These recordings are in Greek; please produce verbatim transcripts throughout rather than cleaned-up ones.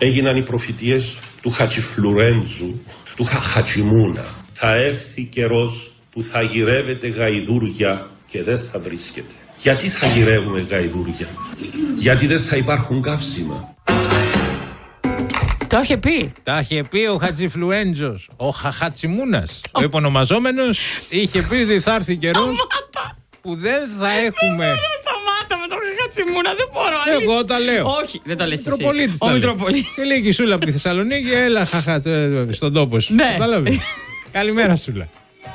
έγιναν οι προφητείες του Χατζηφλουρέντζου, του Χαχατζημούνα. Θα έρθει καιρός που θα γυρεύετε γαϊδούρια και δεν θα βρίσκετε. Γιατί θα γυρεύουμε γαϊδούρια? Γιατί δεν θα υπάρχουν καύσιμα. Το είχε πει. Τα είχε πει ο Χατζηφλουρέντζος, ο Χαχατσιμούνας. Ο επωνομαζόμενος είχε πει ότι θα έρθει καιρός που δεν θα έχουμε. Σταμάτα με τον Χαχατσιμούνα, δεν μπορώ. Εγώ τα λέω. Όχι, δεν τα λες εσύ. Μητροπολίτης Ο Μητροπολίτης. Και λέει η Σούλα από τη Θεσσαλονίκη, έλα χαχα, στον τόπο σου. Ναι. Κατάλαβε. Καλημέρα, Σούλα.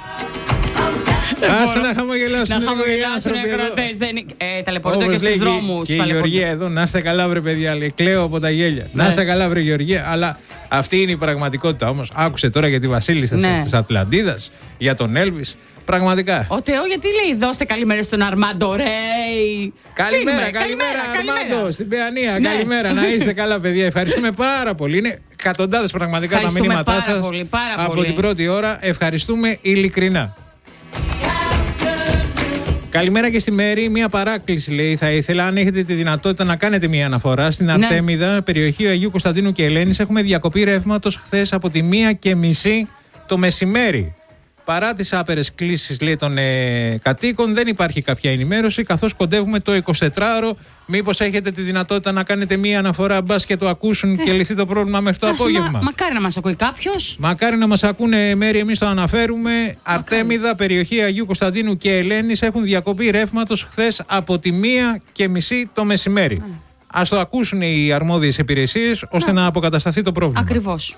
Άσε να χαμογελάσουν. Να χαμογελάσουν οι ακροατές. Ταλαιπωρούνται και στους δρόμους. Και η Γεωργία εδώ, να είστε καλά, βρε παιδιά, λέει, κλαίω από τα γέλια. Να είστε καλά, βρε Γεωργία, αλλά αυτή είναι η πραγματικότητα όμως. Άκουσε τώρα για τη Βασίλισσα της Ατλαντίδας, για τον Έλβις. Πραγματικά. Ο Θεό, γιατί λέει δώστε καλημέρα στον Αρμάντο Ρέι. Καλημέρα, καλημέρα, Αρμάντο, στην Παιανία. Ναι. Καλημέρα, να είστε καλά, παιδιά. Ευχαριστούμε πάρα πολύ. Είναι εκατοντάδες πραγματικά τα μηνύματά σας από πολύ. Την πρώτη ώρα. Ευχαριστούμε ειλικρινά. Καλημέρα και στη Μέρη. Μία παράκληση, λέει, θα ήθελα, αν έχετε τη δυνατότητα να κάνετε μία αναφορά. Στην Αρτέμιδα, ναι, περιοχή Αγίου Κωνσταντίνου και Ελένης, έχουμε διακοπή ρεύματος χθες από τη μία και μισή το μεσημέρι. Παρά τις άπερες κλήσεις, λέει, των ε, κατοίκων, δεν υπάρχει κάποια ενημέρωση, καθώς κοντεύουμε το εικοσιτετράωρο. Μήπως έχετε τη δυνατότητα να κάνετε μία αναφορά, μπας και το ακούσουν ε. και λυθεί το πρόβλημα μέχρι το Άς, απόγευμα. Μα, μακάρι να μας ακούει κάποιος. Μακάρι να μας ακούνε, Μέρη, εμείς το αναφέρουμε. Μακάρι. Αρτέμιδα, περιοχή Αγίου Κωνσταντίνου και Ελένης, έχουν διακοπή ρεύματος χθες από τη μία και μισή το μεσημέρι. Ε. Ας το ακούσουν οι αρμόδιες υπηρεσίες, ώστε ε. να αποκατασταθεί το πρόβλημα. Ακριβώς.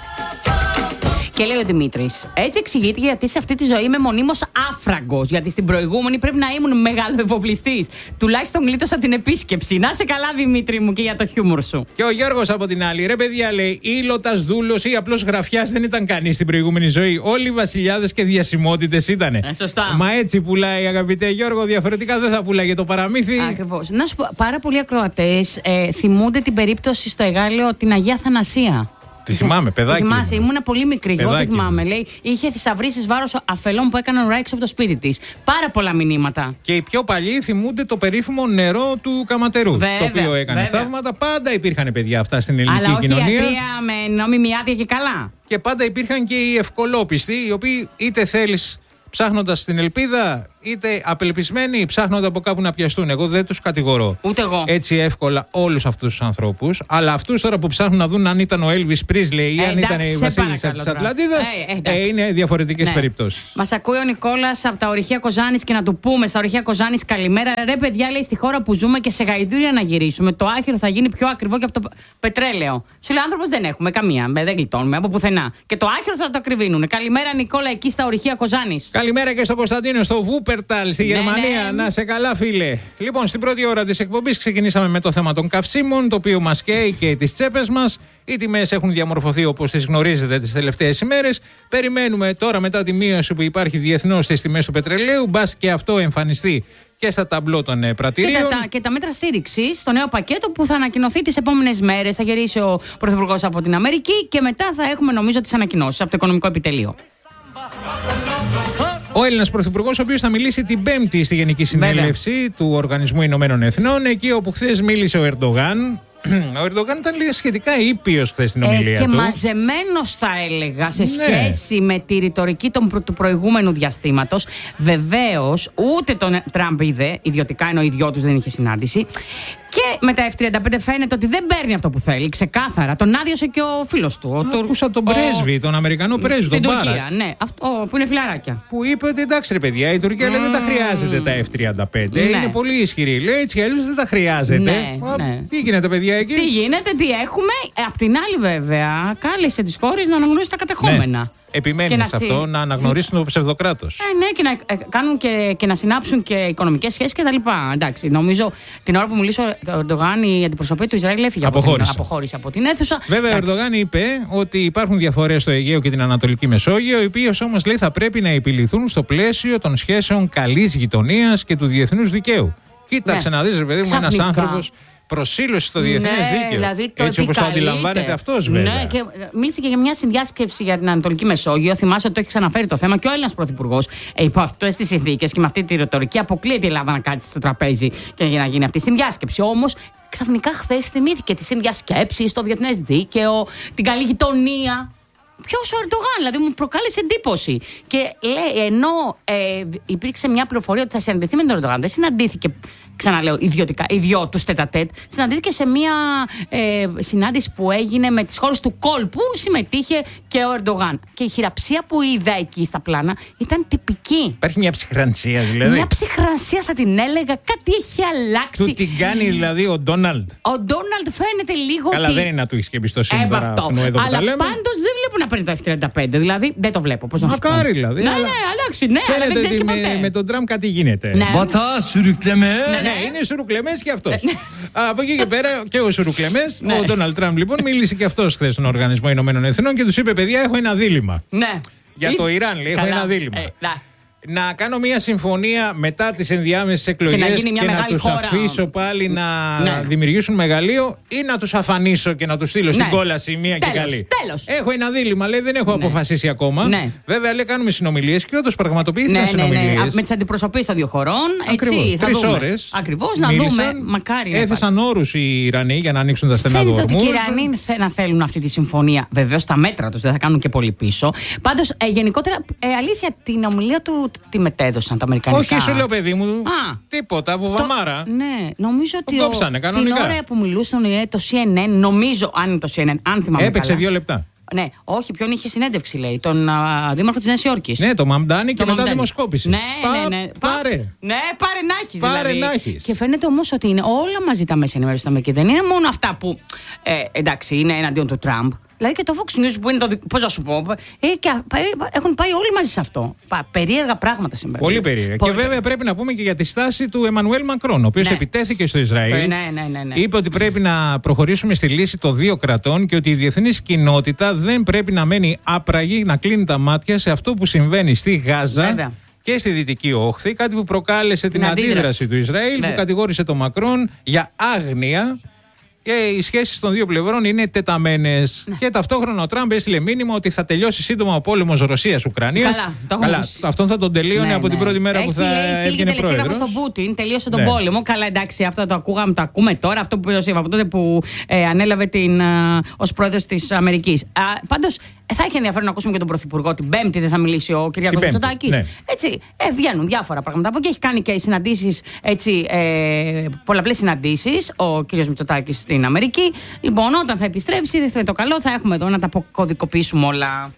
Και λέει ο Δημήτρης, έτσι εξηγείται γιατί σε αυτή τη ζωή είμαι μονίμως άφραγκος. Γιατί στην προηγούμενη πρέπει να ήμουν μεγάλο εφοπλιστής. Τουλάχιστον γλίτωσα την επίσκεψη. Να σε καλά, Δημήτρη μου, και για το χιούμορ σου. Και ο Γιώργος από την άλλη, ρε παιδιά, λέει, ήλωτας, δούλος ή απλώς γραφιάς δεν ήταν κανείς στην προηγούμενη ζωή. Όλοι οι βασιλιάδες και διασημότητες ήτανε. Ε, σωστά. Μα έτσι πουλάει, αγαπητέ Γιώργο, διαφορετικά δεν θα πουλάγε το παραμύθι. Ακριβώς. Να σου πω, πάρα πολλοί ακροατές ε, θυμούνται την περίπτωση στο Εγάλεο, την Αγία Θανασία. Τη θυμάμαι, παιδάκι. Τη θυμάσαι, ήμουν πολύ μικρή. Εγώ τη θυμάμαι. Μου. Λέει, είχε θησαυρίσει βάρος αφελών που έκαναν ουρά έξω από το σπίτι της. Πάρα πολλά μηνύματα. Και οι πιο παλιοί θυμούνται το περίφημο νερό του Καματερού. Βέβαια, το οποίο έκανε βέβαια. θαύματα. Πάντα υπήρχαν παιδιά αυτά στην ελληνική Αλλά όχι κοινωνία. Αλλά με νόμιμη άδεια και καλά. Και πάντα υπήρχαν και οι ευκολόπιστοι, οι οποίοι είτε θέλεις ψάχνοντας την ελπίδα, είτε απελπισμένοι ψάχνονται από κάπου να πιαστούν. Εγώ δεν τους κατηγορώ ούτε εγώ έτσι εύκολα όλους αυτούς τους ανθρώπους. Αλλά αυτούς τώρα που ψάχνουν να δουν αν ήταν ο Έλβις Πρίσλεϊ ή ε, αν εντάξει, ήταν η Βασίλισσα της Ατλαντίδας, ε, ε, ε, είναι διαφορετικές ναι. περιπτώσεις. Μας ακούει ο Νικόλας από τα ορυχεία Κοζάνης και να του πούμε στα ορυχεία Κοζάνης καλημέρα. Ρε παιδιά, λέει, στη χώρα που ζούμε και σε γαϊδούρια να γυρίσουμε. Το άχυρο θα γίνει πιο ακριβό και από το πετρέλαιο. Σου λέει, άνθρωπος δεν έχουμε καμία, δεν γλιτώνουμε από πουθενά. Και το άχυρο θα το ακριβίνουν. Καλημέρα, Νικόλα, εκεί στα ορυχεία Κοζάνης. Καλημέρα και στο Κωνσταντίνο, στο Βούπερταλ, στη ναι, Γερμανία. Ναι. Να σε καλά, φίλε. Λοιπόν, στην πρώτη ώρα της εκπομπής ξεκινήσαμε με το θέμα των καυσίμων, το οποίο μας καίει και τις τσέπες μας. Οι τιμές έχουν διαμορφωθεί όπως τις γνωρίζετε τις τελευταίες ημέρες. Περιμένουμε τώρα, μετά τη μείωση που υπάρχει διεθνώς στις τιμές του πετρελαίου, μπας και αυτό εμφανιστεί και στα ταμπλό των ε, πρατηρίων. Και τα, και τα μέτρα στήριξης στο νέο πακέτο που θα ανακοινωθεί τις επόμενες μέρες. Θα γυρίσει ο Πρωθυπουργός από την Αμερική και μετά θα έχουμε, νομίζω, τις ανακοινώσεις από το Οικονομικό Επιτελείο. Ο Έλληνας Πρωθυπουργός, ο οποίος θα μιλήσει την Πέμπτη στη Γενική Συνέλευση Βέβαια. του Οργανισμού Ηνωμένων Εθνών, εκεί όπου χθες μίλησε ο Ερντογάν. Ο Ερντογάν ήταν λίγο σχετικά ήπιος χθες στην ομιλία ε, και του. Και μαζεμένος, θα έλεγα, σε ναι. σχέση με τη ρητορική των προ, του προηγούμενου διαστήματος. Βεβαίως, ούτε τον Τραμπ είδε, ιδιωτικά ενώ ο ιδιώτης δεν είχε συνάντηση. Και με τα εφ τριάντα πέντε φαίνεται ότι δεν παίρνει αυτό που θέλει, ξεκάθαρα. Τον άδειασε και ο φίλος του. Άκουσα τον πρέσβη, τον Αμερικανό πρέσβη, στην τον Τουρκία, Μπάρακ. ναι, αυτό που είναι φιλαράκια. Που είπε ότι εντάξει, ρε παιδιά, η Τουρκία mm. λέει δεν τα χρειάζεται τα εφ τριάντα πέντε. Ναι. Είναι πολύ ισχυρή. Λέει έτσι κι αλλιώς δεν τα χρειάζεται. Ναι, Α, ναι. Τι γίνεται, παιδιά, εκεί. Τι γίνεται, τι έχουμε. Ε, απ' την άλλη, βέβαια, κάλεσε τις χώρες να αναγνωρίσουν τα κατεχόμενα. Ναι. Επιμένει σε αυτό, συ... να αναγνωρίσουν συ... το ψευδοκράτος. Ε, ναι, και να ε, κάνουν και, και να συνάψουν και οικονομικές σχέσεις κτλ. Εντάξει, νομίζω την ώρα που μιλήσω ο Ερντογάν, η αντιπροσωπεία του Ισραήλ έφυγε από την, αποχώρησε από την αίθουσα. Βέβαια, ο Ερντογάν είπε ότι υπάρχουν διαφορές στο Αιγαίο και την Ανατολική Μεσόγειο, οι οποίες όμως, λέει, θα πρέπει να επιληθούν στο πλαίσιο των σχέσεων καλής γειτονίας και του διεθνούς δικαίου. Κοίταξε ναι. να δεις, ρε παιδί μου, ένας άνθρωπος. Προσήλωση στο διεθνές ναι, δίκαιο. Δηλαδή το έτσι όπως το αντιλαμβάνεται αυτός, βέβαια. Ναι, και μίλησε και για μια συνδιάσκεψη για την Ανατολική Μεσόγειο. Θυμάσαι ότι το έχει ξαναφέρει το θέμα και ο Έλληνας Πρωθυπουργός. Ε, υπό αυτές τις συνθήκες και με αυτή τη ρητορική αποκλείεται η Ελλάδα να κάτσει στο τραπέζι και για να γίνει αυτή η συνδιάσκεψη. Όμως ξαφνικά χθες θυμήθηκε τις ίδιες σκέψεις, το διεθνές δίκαιο, την καλή γειτονία. Ποιος ο Ερντογάν, δηλαδή μου προκάλεσε εντύπωση. Και λέει, ενώ ε, υπήρξε μια πληροφορία ότι θα συναντηθεί με τον Ερντογάν, δεν συναντήθηκε, ξαναλέω, ιδιωτικά, ιδιό του τετατέτ, συναντήθηκε σε μια ε, συνάντηση που έγινε με τις χώρες του κόλπου, συμμετείχε και ο Ερντογάν. Και η χειραψία που είδα εκεί στα πλάνα ήταν τυπική. Υπάρχει μια ψυχρανσία δηλαδή. Μια ψυχρανσία θα την έλεγα, κάτι έχει αλλάξει. Του την κάνει δηλαδή ο Ντόναλντ. Ο Ντόναλντ φαίνεται λίγο. Καλά, ότι... δεν είναι να του έχει και εμπιστοσύνη ε, τώρα αυτού εδώ που τα λέμε. Πάντως δεν βλέπω να παίρνει το εφ τριάντα πέντε. Δηλαδή δεν το βλέπω. Πώς να σου πω. Μακάρι δηλαδή. Ναι, αλλά... ναι, αλλάξει. Ναι, αλλά δεν ξέρεις και ποτέ. Με, με τον Τραμπ κάτι γίνεται. Ναι. Μπατά, σουρουκλεμέ. Ναι, είναι σουρουκλεμές και αυτός. Από εκεί και πέρα και ο σουρουκλεμές, ο Ντόναλντ Τραμπ λοιπόν, μίλησε και αυτός χθες στον Οργανισμό Ηνωμένων Εθνών και τους είπε: παιδιά, έχω ένα δίλημμα. Ναι. Για το Ιράν, λέει, έχω ένα δίλημμα. Να κάνω μια συμφωνία μετά τις ενδιάμεσες εκλογές και να, και να τους χώρα. αφήσω πάλι να ναι. δημιουργήσουν μεγαλείο ή να τους αφανίσω και να τους στείλω ναι. στην κόλαση μία τέλος, και καλή. Τέλος. Έχω ένα δίλημμα, λέει, δεν έχω ναι. αποφασίσει ακόμα. Ναι. Βέβαια, λέει, κάνουμε συνομιλίες και όντως πραγματοποιήθηκαν ναι, συνομιλίες. Ναι, ναι. Με τις αντιπροσωπείες των δύο χωρών. Ακριβώς. Τρεις ώρες. Ακριβώς, να δούμε. Μακάρι. Έθεσαν όρους οι Ιρανοί για να ανοίξουν τα στενά του ορμούς. Φαίνεται ότι οι Ιρανοί να θέλουν αυτή τη συμφωνία. Βεβαίως τα μέτρα τους δεν θα κάνουν και πολύ πίσω. Πάντως, γενικότερα, αλήθεια, την ομιλία του τη μετέδωσαν. Όχι, σου λέω, παιδί μου. Α, τίποτα, βουβαμάρα. Το, ναι, νομίζω ότι. Το κόψανε, κανονικά. Την ώρα που μιλούσαν το σι εν εν, νομίζω, αν είναι το σι εν εν, αν θυμάμαι. Έπαιξε καλά. δύο λεπτά. Ναι, όχι, ποιον είχε συνέντευξη, λέει. Τον α, δήμαρχο της Νέας Υόρκης. Ναι, το Μαμντάνι και το μετά Μαμντάνι. δημοσκόπηση. Ναι, Πα, ναι, ναι. Πάρε. Ναι, πάρε να έχεις. Πάρε δηλαδή. να έχεις. Και φαίνεται όμως ότι είναι όλα μαζί τα μέσα ενημέρωση στην Αμερική. Δεν είναι μόνο αυτά που ε, εντάξει, είναι εναντίον του Τραμπ. Δηλαδή και το Fox News που είναι το. Πώς να σου πω. Ε, και, ε, έχουν πάει όλοι μαζί σε αυτό. Πα, περίεργα πράγματα συμβαίνουν. Πολύ περίεργα. Πολύ και βέβαια πρέπει να πούμε και για τη στάση του Εμμανουέλ Μακρόν, ο οποίος ναι. επιτέθηκε στο Ισραήλ. Ναι, ναι, ναι, ναι. Είπε ότι πρέπει να προχωρήσουμε στη λύση των δύο κρατών και ότι η διεθνής κοινότητα δεν πρέπει να μένει άπραγη, να κλείνει τα μάτια σε αυτό που συμβαίνει στη Γάζα. Βέβαια. Και στη Δυτική Όχθη, κάτι που προκάλεσε την, την αντίδραση. αντίδραση του Ισραήλ, ναι. που κατηγόρησε τον Μακρόν για άγνοια. Και οι σχέσεις των δύο πλευρών είναι τεταμένες. Ναι. Και ταυτόχρονα ο Τραμπ έστειλε μήνυμα ότι θα τελειώσει σύντομα ο πόλεμος Ρωσίας-Ουκρανίας. Καλά, το Καλά, αυτόν θα τον τελείωνε ναι, από ναι. την πρώτη μέρα Έχει, που θα έβγαινε πρόεδρος. Έχει στον Πούτιν, τελείωσε τον ναι. πόλεμο. Καλά, εντάξει, αυτό το ακούγαμε, το ακούμε τώρα. Αυτό που είπα από τότε που ε, ανέλαβε την, ε, ως πρόεδρος της Αμερικής. Πάντως, θα έχει ενδιαφέρον να ακούσουμε και τον Πρωθυπουργό. Την Πέμπτη δεν θα μιλήσει ο Κυριάκος Μητσοτάκης. Ναι. Έτσι, ε, βγαίνουν διάφορα πράγματα από εκεί. Έχει κάνει και συναντήσεις, ε, πολλαπλές συναντήσεις ο κύριος Μητσοτάκης στην Αμερική. Λοιπόν, όταν θα επιστρέψει, δεν θα είναι το καλό, θα έχουμε εδώ να τα αποκωδικοποιήσουμε όλα.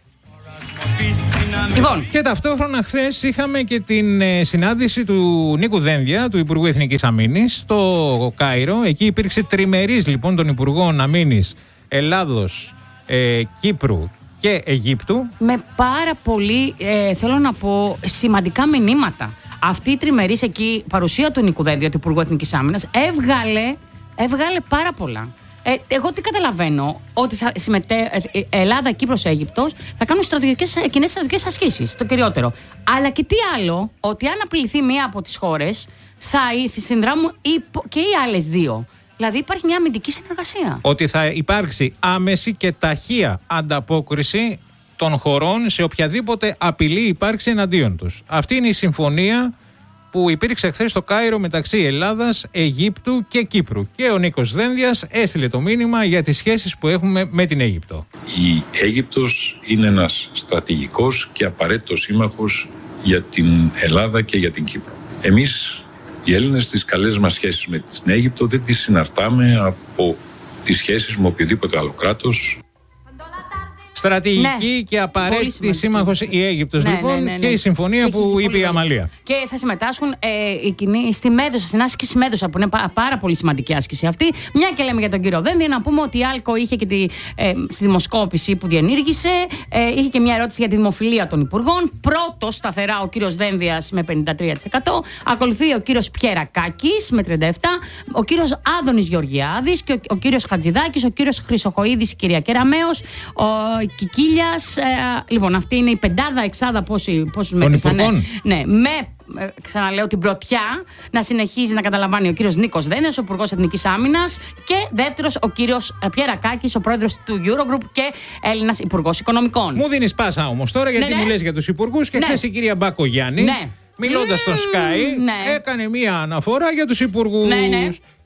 Λοιπόν. Και ταυτόχρονα χθες είχαμε και την ε, συνάντηση του Νίκου Δένδια, του Υπουργού Εθνικής Αμήνης, στο Κάιρο. Εκεί υπήρξε τριμερής λοιπόν των Υπουργών Αμήνης Ελλάδος, ε, Κύπρου και Αιγύπτου. Με πάρα πολύ, ε, θέλω να πω, σημαντικά μηνύματα. Αυτή η τριμερής εκεί παρουσία του Νίκου Δένδια, του Υπουργού Εθνικής Άμυνας, έβγαλε, έβγαλε πάρα πολλά. Ε, εγώ τι καταλαβαίνω, ότι θα συμμετέ... ε, Ελλάδα, Κύπρος, Αίγυπτος θα κάνουν στρατηγικές, κοινές στρατηγικές ασκήσεις, το κυριότερο. Αλλά και τι άλλο, ότι αν απειληθεί μία από τις χώρες, θα συνδράμουν και οι άλλες δύο. Δηλαδή υπάρχει μια αμυντική συνεργασία. Ότι θα υπάρξει άμεση και ταχεία ανταπόκριση των χωρών σε οποιαδήποτε απειλή υπάρξει εναντίον τους. Αυτή είναι η συμφωνία που υπήρξε χθες στο Κάιρο μεταξύ Ελλάδας, Αιγύπτου και Κύπρου. Και ο Νίκος Δένδιας έστειλε το μήνυμα για τις σχέσεις που έχουμε με την Αίγυπτο. Η Αίγυπτος είναι ένας στρατηγικός και απαραίτητος σύμμαχος για την Ελλάδα και για την Κύπρο. Εμείς οι Έλληνες στις καλές μας σχέσεις με την Αίγυπτο δεν τις συναρτάμε από τις σχέσεις με οποιοδήποτε άλλο κράτος. Στρατηγική ναι, και απαραίτητη σύμμαχος η Αίγυπτος ναι, λοιπόν ναι, ναι, ναι. και η συμφωνία και που είπε η Αμαλία. Και θα συμμετάσχουν ε, οι κοινοί στη Μέδουσα, στην άσκηση Μέδουσα, που είναι πά, πάρα πολύ σημαντική άσκηση αυτή. Μια και λέμε για τον κύριο Δένδια, να πούμε ότι η Άλκο είχε και τη, ε, στη δημοσκόπηση που διενήργησε, ε, είχε και μια ερώτηση για τη δημοφιλία των υπουργών. Πρώτος σταθερά ο κύριος Δένδιας με πενήντα τρία τοις εκατό. Ακολουθεί ο κύριος Πιερακάκης με τριάντα επτά τοις εκατό. Ο κύριος Άδωνης Γεωργιάδης και ο, ο κύριος Χατζηδάκης, ο κύριος Χρυσοχοΐδης, η κυρία Κεραμέως, ο Κικίλιας, ε, λοιπόν, αυτή είναι η πεντάδα, εξάδα πόσους μέτρησαν. Ναι, με, ε, ξαναλέω, την πρωτιά να συνεχίζει να καταλαμβάνει ο κύριος Νίκος Δένδιος, ο Υπουργός Εθνικής Άμυνας, και δεύτερος ο κύριος Πιερακάκης, ο πρόεδρος του Eurogroup και Έλληνας Υπουργός Οικονομικών. Μου δίνεις πάσα όμως τώρα, γιατί ναι, ναι. μου λες για τους υπουργούς και ναι. χθες η κυρία Μπακογιάννη. Ναι. Μιλώντας στον Sky, ναι. έκανε μία αναφορά για τους υπουργούς. Ναι, ναι.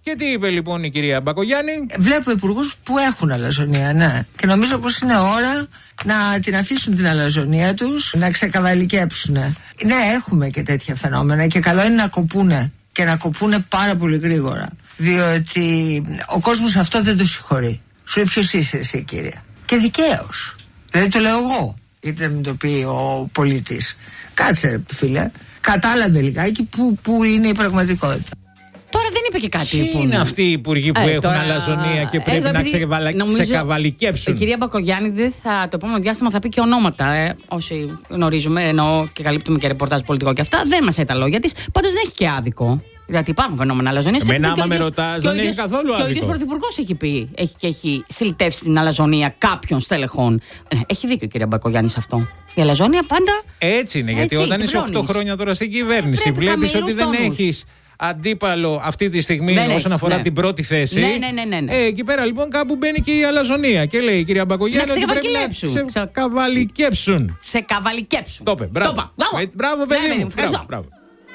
Και τι είπε λοιπόν η κυρία Μπακογιάννη? Βλέπω υπουργούς που έχουν αλαζονία, ναι. Και νομίζω πως είναι ώρα να την αφήσουν την αλαζονία τους, να ξεκαβαλικέψουν. Ναι, έχουμε και τέτοια φαινόμενα και καλό είναι να κοπούνε και να κοπούνε πάρα πολύ γρήγορα. Διότι ο κόσμος αυτό δεν το συγχωρεί. Σου λέει ποιος είσαι εσύ, κυρία. Και δικαίως. Δηλαδή το λέω εγώ, είτε μην το πει ο πολίτης. Κάτσε, φίλε. Κατάλαβε λιγάκι που, που είναι η πραγματικότητα. Τώρα δεν είπε και κάτι. Ποιοι που... είναι αυτοί οι υπουργοί που ε, έχουν τώρα... αλαζονία και πρέπει ε, να ξεκαβαλα... ξεκαβαλικέψουν? Η κυρία Μπακογιάννη δεν θα, το επόμενο διάστημα θα πει και ονόματα. Ε, όσοι γνωρίζουμε, εννοώ και καλύπτουμε και ρεπορτάζ πολιτικό και αυτά, δεν μας λέει τα λόγια της. Πάντως δεν έχει και άδικο. Γιατί υπάρχουν φαινόμενα αλαζονίας. Εμένα, άμα με ρωτάς, δεν έχει καθόλου άδικο. Και ο ίδιος πρωθυπουργός έχει πει έχει, και έχει στυλιτεύσει την αλαζονία κάποιων στελεχών. Ε, έχει δίκιο η κυρία Μπακογιάννη σε αυτό. Η αλαζονία πάντα. Έτσι είναι, γιατί έτσι, όταν είσαι οκτώ χρόνια τώρα στην κυβέρνηση, βλέπεις ότι δεν έχεις αντίπαλο αυτή τη στιγμή δεν όσον αφορά ναι. την πρώτη θέση. Ναι, ναι, ναι, ναι, ναι. Ε, εκεί πέρα λοιπόν κάπου μπαίνει και η αλαζονία. Και λέει η κυρία Μπακογιάννη ότι πρέπει να ξεκαβαλικέψουν. Ξεκαβαλικέψουν. Το είπε, μπράβο. Μπράβο, μπράβο παιδί μου. Μπράβο, μπράβο.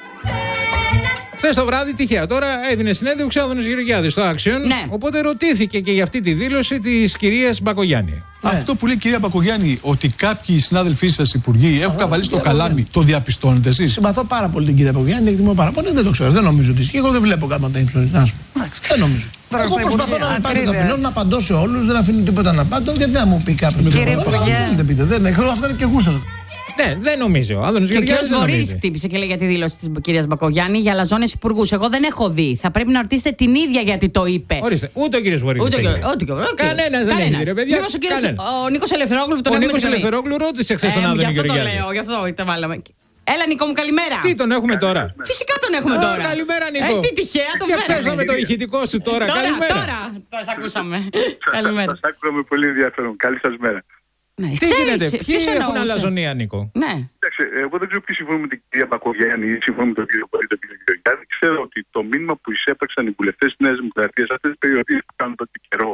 Χθες το βράδυ, τυχαία τώρα, έδινε συνέντευξη ο Άδωνης Γεωργιάδης στο Action. Ναι. Οπότε ρωτήθηκε και για αυτή τη δήλωση της κυρίας Μπακογιάννη. Ναι. Αυτό που λέει η κυρία Μπακογιάννη, ότι κάποιοι συνάδελφοί σας υπουργοί έχουν καβαλήσει το καλάμι, το διαπιστώνετε εσείς? Συμπαθώ πάρα πολύ την κυρία Μπακογιάννη, εκτιμώ πάρα πολύ. Δεν το ξέρω, δεν νομίζω ότι ισχύει. Εγώ δεν βλέπω κάμα τα ύψη. Να σου πω. Δεν νομίζω. Εγώ προσπαθώ να πάρω ταπεινό, να απαντώ σε όλους, δεν αφήνω τίποτα να απαντώ. Γιατί να μου πει κάποιο. Κύριε Υπουργέ. Δεν πείτε, δεν έχω. Αυτό είναι και γούστο. Ναι, δεν νομίζω. Ο Άδωνης Γεωργιάδης δεν Βορύδης νομίζει. χτύπησε και λέει για τη δήλωση της κυρίας Μπακογιάννη για αλαζόνες υπουργούς. Εγώ δεν έχω δει. Θα πρέπει να ρωτήσετε την ίδια γιατί το είπε. Ορίστε, ούτε ο κύριος Βορύδης. Ούτε έχει. ο- ούτε ο- ούτε ο- Κανένας δεν κανένας. έχει, ρε παιδιά. Μήπως ο κύριος- Κανένας. ο Νίκος Ελευθερόγλου που τον Ο έχουμε Νίκος στη γραμμή. Ελευθερόγλου ρώτησε χθες τον Ε, Άδωνη Γι' αυτό το Γεωργιάδη. λέω, γι' αυτό το βάλαμε. Έλα Νίκο μου, καλημέρα. Τι τον έχουμε τώρα? Φυσικά τον έχουμε Α, τώρα. καλημέρα, Νίκο. Ε, τι τυχαία τον Και φέραμε. πέσαμε το ηχητικό σου τώρα. Τώρα, Καλημέρα. τώρα. Τώρα σ' ακούσαμε. Καλημέρα. Σας άκουγα με πολύ ενδιαφέρον. Καλή σας μέρα. Ναι, Τι ξέρεις, γίνεται, ποιοι ποιος έχουν εννοούσε? αλαζονία, Νίκο? Ναι. Εντάξει, εγώ δεν ξέρω ποιοι συμφωνούν με την κυρία Μπακογιάννη ή συμφωνούν με τον κύριο Πολίτη, τον κύριο Γεωργιάδη. Ξέρω ότι το μήνυμα που εισέπραξαν οι βουλευτές της Νέας Δημοκρατίας αυτές τις περιοδίες που κάνουν τον καιρό.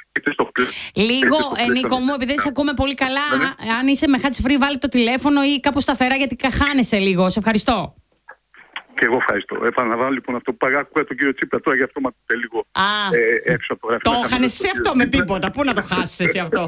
Λίγο, ε, Νίκο μου, επειδή σε ακούμε πολύ καλά, αν είσαι με hands free, βάλει το τηλέφωνο ή κάπου σταθερά γιατί χάνεσαι λίγο. Σε ευχαριστώ. Και εγώ ευχαριστώ. Επαναλαμβάνω λοιπόν αυτό που άκουγα τον κύριο Τσίπρα τώρα, γι' αυτό με ακούτε λίγο Α, ε, έξω από το γραφείο. το χάνεσαι σε αυτό με τίποτα. Πού να το χάσεις εσύ αυτό?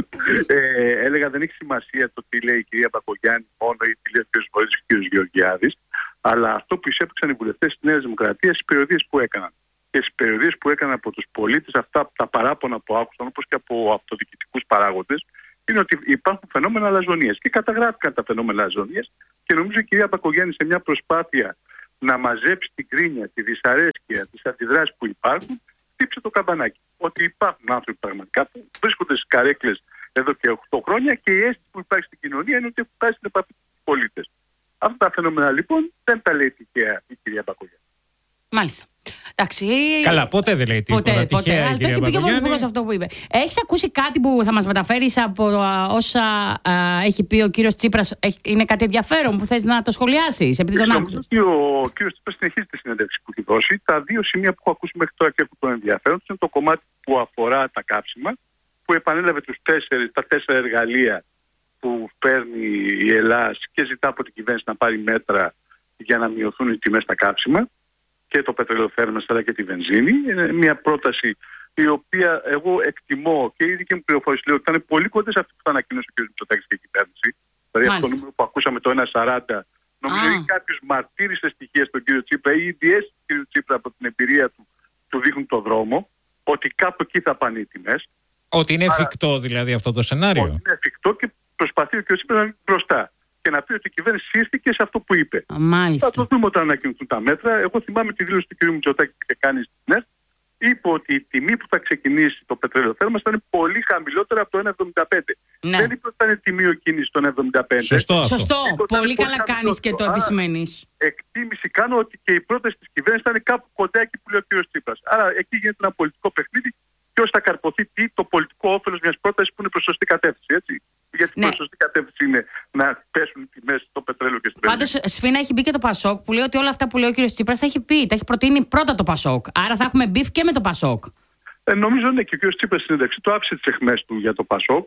ε, έλεγα δεν έχει σημασία το τι λέει η κυρία Μπακογιάννη μόνο ή τι λέει ο κύριος Βορύδης και ο κύριος Γεωργιάδης, αλλά αυτό που εισέπραξαν οι βουλευτές της Νέας Δημοκρατίας στις περιοδίες που έκαναν. Και στις περιοδίες που έκαναν από τους πολίτες, αυτά τα παράπονα που άκουσαν, όπως και από αυτοδιοικητικούς παράγοντες, είναι ότι υπάρχουν φαινόμενα αλαζονίας. Και καταγράφηκαν τα φαινόμενα αλαζονίας και νομίζω η κυρία Μπακογιάννη σε μια προσπάθεια να μαζέψει την κρίνια, τη δυσαρέσκεια, τις αντιδράσεις που υπάρχουν, χτύψε το καμπανάκι. Ότι υπάρχουν άνθρωποι πραγματικά που βρίσκονται στις καρέκλες εδώ και οκτώ χρόνια και η αίσθηση που υπάρχει στην κοινωνία είναι ότι έχουν φτάσει στην επαφή με τους πολίτες. Αυτά τα φαινόμενα λοιπόν δεν τα λέει τυχαία η κυρία Μπακογιάννη. Μάλιστα. Εντάξει. Καλά, ποτέ δεν λέει τίποτα. Ποτέ, ποτέ. Τυχαία η Αλλά το κυρία έχει πει και ο Μπακογιάννη. Πρωθυπουργός αυτό που είπε. Έχεις ακούσει κάτι που θα μας μεταφέρεις από α, όσα α, έχει πει ο κύριος Τσίπρας? Έχει- Είναι κάτι ενδιαφέρον που θες να το σχολιάσεις, επειδή τον Νομίζω άκουσες? ότι ο κύριος Τσίπρας συνεχίζει τη συνέντευξη που έχει δώσει. Τα δύο σημεία που έχω ακούσει μέχρι τώρα και έχουν τον ενδιαφέρον είναι το κομμάτι που αφορά τα κάψιμα, που επανέλαβε τους τέσσερις, τα τέσσερα εργαλεία που παίρνει η Ελλάδα και ζητά από την κυβέρνηση να πάρει μέτρα για να μειωθούν οι τιμές στα κάψιμα και το πετρελαιοθέρμανση αλλά και τη βενζίνη. Είναι μια πρόταση η οποία εγώ εκτιμώ και η δική μου πληροφόρηση λέει ότι ήταν πολύ κοντά σε αυτή που θα ανακοίνωσε ο κ. Μητσοτάκης και η κυβέρνηση. Δηλαδή αυτό το νούμερο που ακούσαμε το ένα σαράντα, νομίζω ή κάποιος μαρτύρησε στοιχεία στον κύριο Τσίπρα ή οι διέσεις του κ. Τσίπρα από την εμπειρία του του δείχνουν το δρόμο, ότι κάπου εκεί θα πάνε οι τιμές. Ότι είναι εφικτό δηλαδή αυτό το σενάριο. Ότι είναι εφικτό και προσπαθεί ο κ. Τσίπρας να είναι μπροστά. Και να πει ότι η κυβέρνηση σύστηκε σε αυτό που είπε. Μάλιστα. Θα το δούμε όταν ανακοινωθούν τα μέτρα. Εγώ θυμάμαι τη δήλωση του κ. Μητσοτάκη που είχε κάνει στην ΕΣ. Είπε ότι η τιμή που θα ξεκινήσει το πετρέλαιο θα είναι πολύ χαμηλότερα από το ένα εβδομήντα πέντε. Ναι. Δεν είπε ότι θα είναι τιμίο κίνηση των εβδομήντα πέντε. Σωστό αυτό. Σωστό. Είπε ότι θα Πολύ είναι καλά κάνεις χαμηλότερο. και το Άρα, επισημαίνεις. εκτίμηση κάνω ότι και η πρόταση της κυβέρνησης θα είναι κάπου κοντά εκεί που λέει ο κ. Τσίπρας. Άρα εκεί γίνεται ένα πολιτικό παιχνίδι. Ποιος θα καρποθεί τι, το πολιτικό όφελος μιας πρότασης που είναι προς σωστή κατεύθυνση. Έτσι. Γιατί Ναι. προς σωστή κατεύθυνση είναι να πέσουν οι τιμές στο πετρέλαιο και στην Πάντως, Σφίνα, έχει μπει και το Πασόκ που λέει ότι όλα αυτά που λέει ο κύριος Τσίπρας τα έχει πει. Τα έχει προτείνει πρώτα το Πασόκ. Άρα θα έχουμε μπιφ και με το Πασόκ. Ε, νομίζω ναι, και ο κ. Τσίπρας στην ένταξη του άφησε τις αιχμές του για το Πασόκ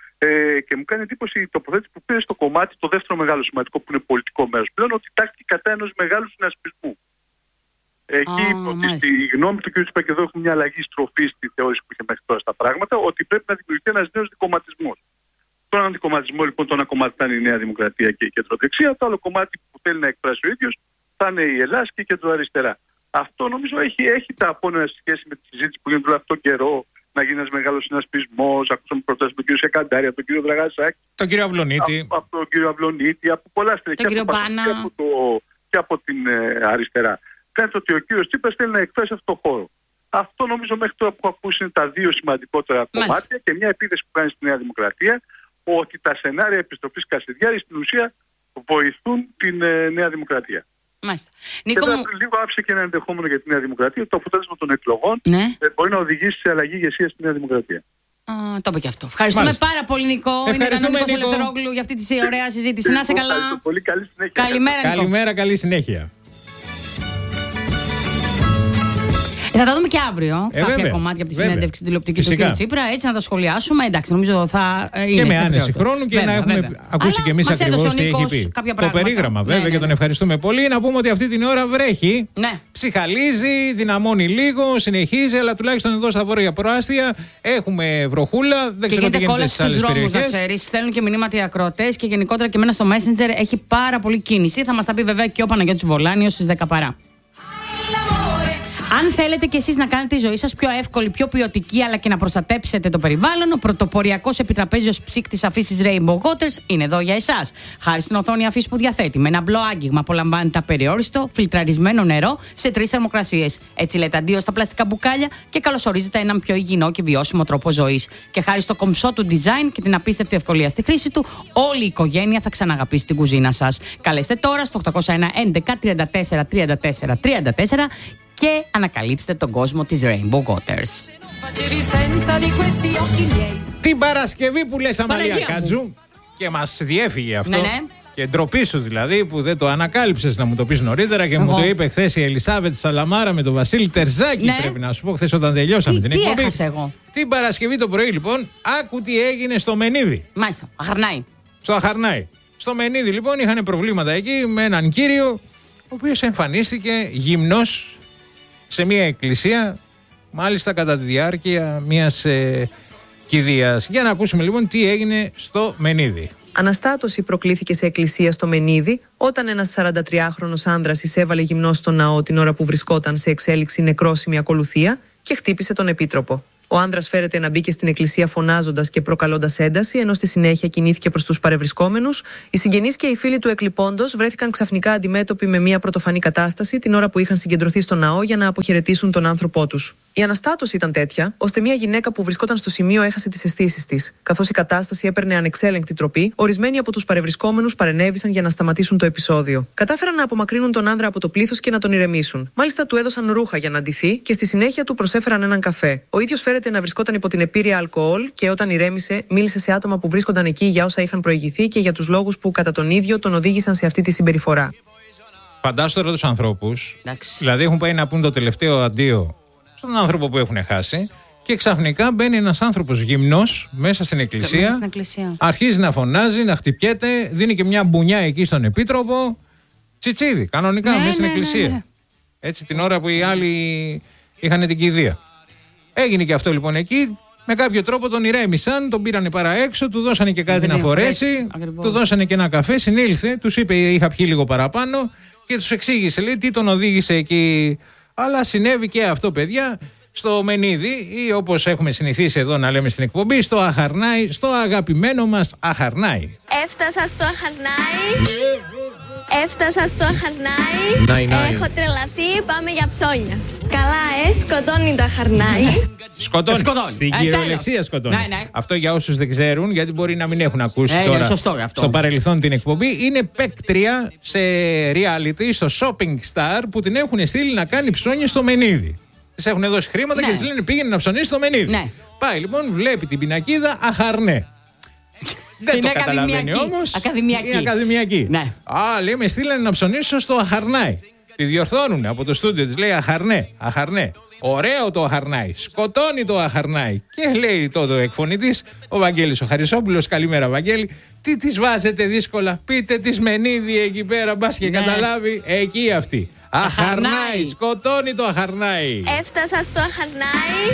ε, και μου κάνει εντύπωση η τοποθέτηση που πήρε στο κομμάτι, το δεύτερο μεγάλο σημαντικό που είναι πολιτικό μέρος πλέον, ότι τάχθηκε κατά ενός μεγάλου συνασπισμού. Εκεί Α, είπε ότι μάλιστα. η γνώμη του κ. Τσίπρα, και εδώ έχουμε μια αλλαγή στροφή στη θεώρηση που είχε μέχρι τώρα στα πράγματα, ότι πρέπει να δημιουργηθεί ένας νέος δικομματισμός. Τον αντικομματισμό λοιπόν, το ένα κομμάτι θα είναι η Νέα Δημοκρατία και η κεντροδεξιά, το άλλο κομμάτι που θέλει να εκφράσει ο ίδιος θα είναι η Ελλάδα και η κεντροαριστερά. Αυτό νομίζω έχει, έχει τα απόνερα σε σχέση με τη συζήτηση που γίνεται όλο αυτόν τον καιρό, να γίνει ένας μεγάλος συνασπισμός. Ακούσαμε προτάσεις από τον κύριο Σεκαντάρη, από τον κύριο Δραγασάκη, τον κύριο Αυλονίτη, από, από τον κύριο Αυλονίτη, από πολλά στελέχη, τον κύριο από, Πάνα και από, το, και από την ε, αριστερά. Φαίνεται ότι ο κύριος Τσίπρας θέλει να εκφράσει αυτό το χώρο. Αυτό νομίζω μέχρι τώρα που έχω ακούσει είναι τα δύο σημαντικότερα Μάλιστα. κομμάτια και μια επίθεση που κάνει στη Νέα Δημοκρατία, ότι τα σενάρια επιστροφής Κασιδιάρη στην ουσία βοηθούν την ε, Νέα Δημοκρατία. Μάλιστα. Και Νίκο βέβαια, μου... λίγο άφησε και ένα ενδεχόμενο για τη Νέα Δημοκρατία, το αποτέλεσμα των εκλογών Ναι. ε, μπορεί να οδηγήσει σε αλλαγή ηγεσία στη Νέα Δημοκρατία. Α, το είπα και αυτό. Ευχαριστούμε Μάλιστα. πάρα πολύ, Νικό. Είναι κανονικός ο Ελευθερόγλου για αυτή τη ωραία συζήτηση. Να είσαι καλά. Πολύ καλή συνέχεια. Καλημέρα, Νικό. καλημέρα, καλή συνέχεια. Ε, θα τα δούμε και αύριο. Ε, κάποια βέβαια, κομμάτια από τη βέβαια. συνέντευξη τηλεοπτική του Φυσικά. κ. Τσίπρα. Έτσι να τα σχολιάσουμε. Εντάξει, νομίζω θα ε, είναι. Και με στην άνεση ποιότητα. χρόνου και Βέβαια, να έχουμε βέβαια. ακούσει Αλλά και εμεί μας έδωσε ακριβώ ο τι έχει Νίκος πει. κάποια Το πράγματα. περίγραμμα, βέβαια, Ναι, ναι, και τον ναι. ευχαριστούμε πολύ. Να πούμε ότι αυτή την ώρα βρέχει. Ναι. Ψυχαλίζει, δυναμώνει λίγο, συνεχίζει, αλλά τουλάχιστον εδώ στα βόρεια προάστια έχουμε βροχούλα. Δεν Και ξέρω τι γίνεται γίνεται κόλλαση στι άλλε στους δρόμους, να περιοχέ. ξέρεις. Στέλνουν και μηνύματα οι ακροατές και γενικότερα και εμένα στο Messenger έχει πάρα πολύ κίνηση. Θα μας τα πει βέβαια και ο Παναγιώτης Βολάνιος στις δέκα παρά. Αν θέλετε κι εσείς να κάνετε τη ζωή σας πιο εύκολη, πιο ποιοτική, αλλά και να προστατέψετε το περιβάλλον, ο πρωτοποριακός επιτραπέζιος ψύκτης αφήσης Rainbow Waters είναι εδώ για εσάς. Χάρη στην οθόνη αφής που διαθέτει, με ένα μπλό άγγιγμα απολαμβάνετε απεριόριστο, φιλτραρισμένο νερό σε τρεις θερμοκρασίες. Έτσι λέτε αντίο στα πλαστικά μπουκάλια και καλωσορίζετε έναν πιο υγιεινό και βιώσιμο τρόπο ζωής. Και χάρη στο κομψό του design και την απίστευτη ευκολία στη χρήση του, όλη η οικογένεια θα ξαναγαπήσει την κουζίνα σας. Καλέστε τώρα στο οκτώ μηδέν ένα έντεκα τριάντα τέσσερα τριάντα τέσσερα τριάντα τέσσερα και ανακαλύψτε τον κόσμο της Rainbow Waters. Την Παρασκευή που λες, Αμαλία Παναγία μου. Κάτζου, και μας διέφυγε αυτό. Ναι, ναι. Και ντροπή σου δηλαδή που δεν το ανακάλυψες να μου το πεις νωρίτερα και Εγώ. μου το είπε χθες η Ελισάβετ Σαλαμάρα με τον Βασίλη Τερζάκη. Ναι. Πρέπει να σου πω χθες όταν τελειώσαμε Τι- την τι εκπομπή. έχασα εγώ? Την Παρασκευή το πρωί λοιπόν, άκου τι έγινε στο Μενίδη. Μάλιστα, αχαρνάει. Στο Αχαρνάι. Στο Μενίδη λοιπόν είχαν προβλήματα εκεί με έναν κύριο ο οποίος εμφανίστηκε γυμνός σε μια εκκλησία, μάλιστα κατά τη διάρκεια μιας ε, κηδείας. Για να ακούσουμε λοιπόν τι έγινε στο Μενίδη. Αναστάτωση προκλήθηκε σε εκκλησία στο Μενίδη όταν ένας σαραντατριάχρονος άνδρας εισέβαλε γυμνός στο ναό την ώρα που βρισκόταν σε εξέλιξη νεκρόσιμη ακολουθία και χτύπησε τον επίτροπο. Ο άνδρας φέρεται να μπήκε στην εκκλησία φωνάζοντας και προκαλώντας ένταση, ενώ στη συνέχεια κινήθηκε προς τους παρευρισκόμενους. Οι συγγενείς και οι φίλοι του εκλειπώντος βρέθηκαν ξαφνικά αντιμέτωποι με μια πρωτοφανή κατάσταση την ώρα που είχαν συγκεντρωθεί στο ναό για να αποχαιρετήσουν τον άνθρωπό τους. Η αναστάτωση ήταν τέτοια, ώστε μια γυναίκα που βρισκόταν στο σημείο έχασε τις αισθήσεις της. Καθώς η κατάσταση έπαιρνε ανεξέλεγκτη τροπή, ορισμένοι από τους παρευρισκόμενους παρενέβησαν για να σταματήσουν το επεισόδιο. Κατάφεραν να απομακρύνουν τον άνδρα από το πλήθος και να τον ηρεμήσουν. Μάλιστα του έδωσαν ρούχα για να ντυθεί και στη συνέχεια του προσέφεραν έναν καφέ. Ο ίδιος φέρεται να βρισκόταν υπό την επίρρεια αλκοόλ και όταν ηρέμησε, μίλησε σε άτομα που βρίσκονταν εκεί για όσα είχαν προηγηθεί και για τους λόγους που κατά τον ίδιο τον οδήγησαν σε αυτή τη συμπεριφορά. Φαντάσου τώρα τους ανθρώπους, Εντάξει. δηλαδή έχουν πάει να πούν το τελευταίο αντίο στον άνθρωπο που έχουν χάσει και ξαφνικά μπαίνει ένας άνθρωπος γυμνός μέσα στην εκκλησία, Μέσα στην εκκλησία. αρχίζει να φωνάζει, να χτυπιέται, δίνει και μια μπουνιά εκεί στον επίτροπο. Τσιτσίδι, κανονικά, Ναι, μέσα στην ναι, ναι, εκκλησία. ναι. Έτσι την ώρα που οι άλλοι είχαν την κηδεία. Έγινε και αυτό λοιπόν εκεί. Με κάποιο τρόπο τον ηρέμησαν, τον πήρανε παρά έξω, του δώσανε και κάτι Δεν να είναι φορέσει, φορέσει, ακριβώς. του δώσανε και ένα καφέ, συνήλθε, τους είπε είχα πιει λίγο παραπάνω και τους εξήγησε λέει τι τον οδήγησε εκεί. Αλλά συνέβη και αυτό παιδιά στο Μενίδη ή όπως έχουμε συνηθίσει εδώ να λέμε στην εκπομπή, στο Αχαρνάι, στο αγαπημένο μας Αχαρνάι. Έφτασα στο Αχαρνάι. Έφτασα στο Αχαρνάι. Έχω τρελαθεί, πάμε για ψώνια. Καλά, ε, σκοτώνει το Αχαρνάι. Σκοτώνει. Σκοτώνει. Στην Ε, κυριολεξία τέλος. σκοτώνει. Ναι, ναι. Αυτό για όσους δεν ξέρουν, γιατί μπορεί να μην έχουν ακούσει Ε, είναι τώρα σωστό αυτό. στο παρελθόν την εκπομπή. Είναι παίκτρια σε reality, στο Shopping Star, που την έχουν στείλει να κάνει ψώνια στο Μενίδη. Της έχουν δώσει χρήματα Ναι. και της λένε πήγαινε να ψωνίσει στο Μενίδη. Ναι. Πάει λοιπόν, βλέπει την πινακίδα Αχαρνέ. Δεν Είναι το καταλαβαίνει ακαδημιακή. όμως. Ακαδημιακή. Είναι ακαδημιακή. Ναι. Α, λέει, με στείλανε να ψωνίσω στο Αχαρνάι. Τη διορθώνουν από το στούντιο της, λέει Αχαρνέ, Αχαρνέ. Ωραίο το αχαρνάι. Σκοτώνει το αχαρνάι. Και λέει τότε ο εκφωνητής, ο Βαγγέλης ο Χαρισόπουλος. Καλημέρα, Βαγγέλη. Τι τις βάζετε δύσκολα? Πείτε της Μενίδη εκεί πέρα, μπας και ναι. καταλάβει. Εκεί αυτή. Αχαρνάι. Σκοτώνει το αχαρνάι. Έφτασα στο αχαρνάι.